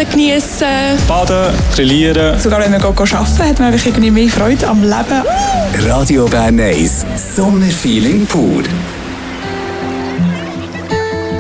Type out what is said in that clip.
Sonne genießen. Baden, grillieren. Sogar wenn man arbeiten, hat man einfach irgendwie mehr Freude am Leben. Radio Bern 1, Sommerfeeling pur.